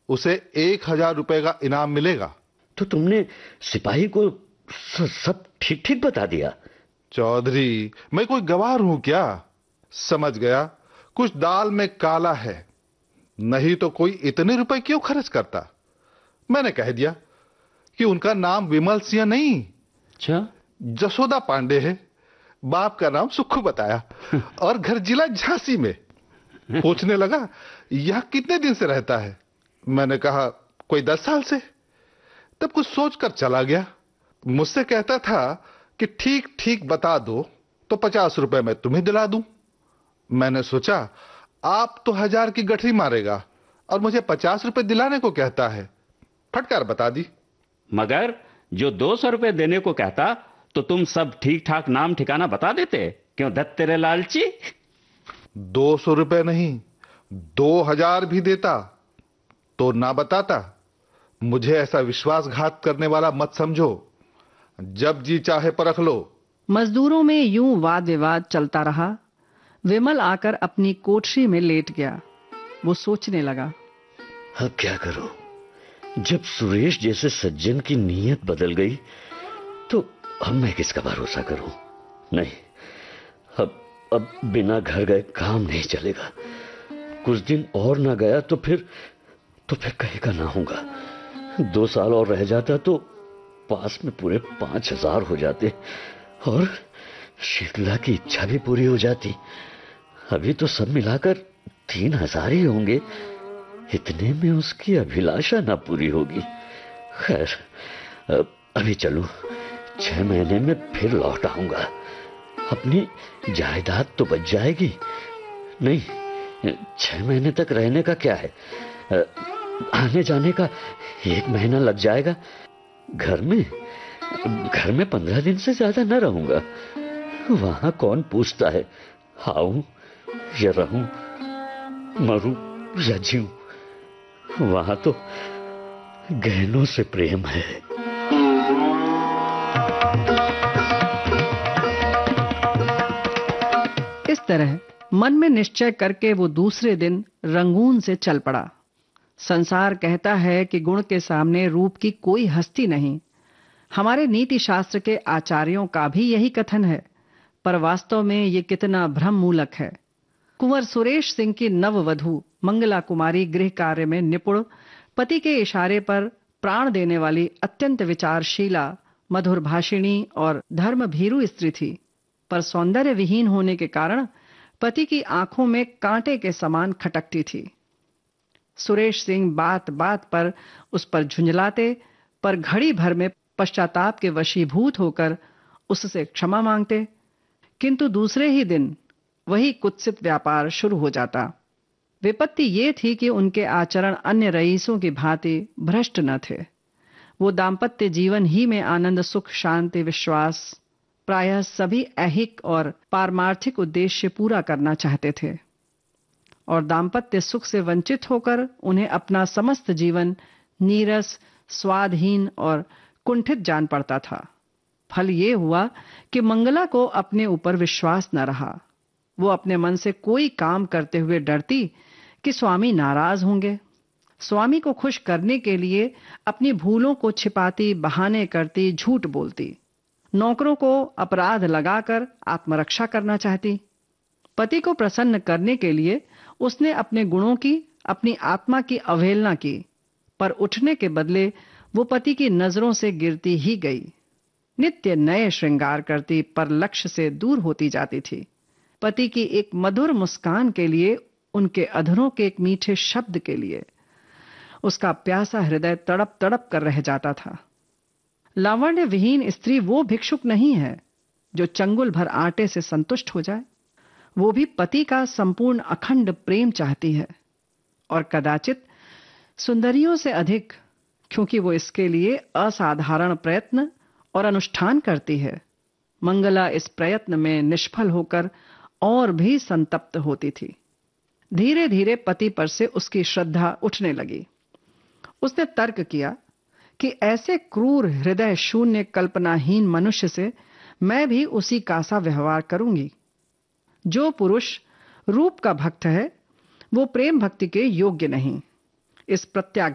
उसे 1,000 रुपए का इनाम मिलेगा। तो तुमने सिपाही को सब ठीक ठीक बता दिया? चौधरी, मैं कोई गवार हूं क्या? समझ गया, कुछ दाल में काला है, नहीं तो कोई इतने रुपए क्यों खर्च करता। मैंने कह दिया कि उनका नाम विमल सिंह नहीं, अच्छा। जसोदा पांडे है। बाप का नाम सुक्खू बताया और घर जिला झांसी में। पूछने लगा यह कितने दिन से रहता है। मैंने कहा कोई 10 साल से। तब कुछ सोचकर चला गया। मुझसे कहता था कि ठीक ठीक बता दो तो 50 रुपए मैं तुम्हें दिला दूं। मैंने सोचा आप तो 1,000 की गठरी मारेगा और मुझे 50 रुपए दिलाने को कहता है। फटकार बता दी। मगर जो 200 रुपए देने को कहता तो तुम सब ठीक ठाक नाम ठिकाना बता देते। क्यों दत्त तेरे लालची? 200 रुपए नहीं, 2,000 भी देता तो ना बताता। मुझे ऐसा विश्वासघात करने वाला मत समझो। जब जी चाहे परख लो। मजदूरों में यूं वाद विवाद चलता रहा। विमल आकर अपनी कोठरी में लेट गया। वो सोचने लगा, अब क्या करूं? जब सुरेश जैसे सज्जन की नीयत बदल गई तो अब मैं किसका भरोसा करूं? नहीं, अब बिना घर गए काम नहीं चलेगा। कुछ दिन और ना गया तो फिर कहेगा ना होगा। 2 साल और रह जाता तो पास में पूरे 5,000 हो जाते और शीतला की इच्छा भी पूरी हो जाती। अभी तो सब मिलाकर 3,000 ही होंगे। इतने में उसकी अभिलाषा ना पूरी होगी। खैर, अभी चलूं, 6 महीने में फिर लौट आऊंगा। अपनी जायदाद तो बच जाएगी। नहीं, 6 महीने तक रहने का क्या है, आने जाने का 1 महीना लग जाएगा। घर में 15 दिन से ज्यादा न रहूंगा। वहां कौन पूछता है आऊं या रहूं, मरूं या जीऊं। वहां तो गहनों से प्रेम है। इस तरह मन में निश्चय करके वो दूसरे दिन रंगून से चल पड़ा। संसार कहता है कि गुण के सामने रूप की कोई हस्ती नहीं। हमारे नीति शास्त्र के आचार्यों का भी यही कथन है, पर वास्तव में ये कितना भ्रम मूलक है। कुंवर सुरेश सिंह की नववधू मंगला कुमारी गृह कार्य में निपुण, पति के इशारे पर प्राण देने वाली, अत्यंत विचारशीला, मधुर भाषिणी और धर्म भीरू स्त्री थी। पर सौंदर्य विहीन होने के कारण पति की आंखों में कांटे के समान खटकती थी। सुरेश सिंह बात बात पर उस पर झुंझलाते, पर घड़ी भर में पश्चाताप के वशीभूत होकर उससे क्षमा मांगते। किंतु दूसरे ही दिन वही कुत्सित व्यापार शुरू हो जाता। विपत्ति ये थी कि उनके आचरण अन्य रईसों की भांति भ्रष्ट न थे। वो दाम्पत्य जीवन ही में आनंद, सुख, शांति, विश्वास, प्रायः सभी ऐहिक और पारमार्थिक उद्देश्य पूरा करना चाहते थे, और दाम्पत्य सुख से वंचित होकर उन्हें अपना समस्त जीवन नीरस, स्वादहीन और कुंठित जान पड़ता था। फल ये हुआ कि मंगला को अपने ऊपर विश्वास न रहा। वो अपने मन से कोई काम करते हुए डरती कि स्वामी नाराज होंगे। स्वामी को खुश करने के लिए अपनी भूलों को छिपाती, बहाने करती, झूठ बोलती। नौकरों को अपराध लगाकर आत्मरक्षा करना चाहती। पति को प्रसन्न करने के लिए उसने अपने गुणों की, अपनी आत्मा की अवहेलना की, पर उठने के बदले वो पति की नजरों से गिरती ही गई। नित्य नए श्रृंगार करती, पर लक्ष्य से दूर होती जाती थी। पति की एक मधुर मुस्कान के लिए, उनके अधरों के एक मीठे शब्द के लिए उसका प्यासा हृदय तड़प तड़प कर रह जाता था। लावण्य विहीन स्त्री वो भिक्षुक नहीं है जो चंगुल भर आटे से संतुष्ट हो जाए। वो भी पति का संपूर्ण अखंड प्रेम चाहती है, और कदाचित सुंदरियों से अधिक, क्योंकि वो इसके लिए असाधारण प्रयत्न और अनुष्ठान करती है। मंगला इस प्रयत्न में निष्फल होकर और भी संतप्त होती थी। धीरे धीरे पति पर से उसकी श्रद्धा उठने लगी। उसने तर्क किया कि ऐसे क्रूर, हृदय शून्य, कल्पनाहीन मनुष्य से मैं भी उसी का सा व्यवहार करूंगी। जो पुरुष रूप का भक्त है वो प्रेम भक्ति के योग्य नहीं। इस प्रत्याघात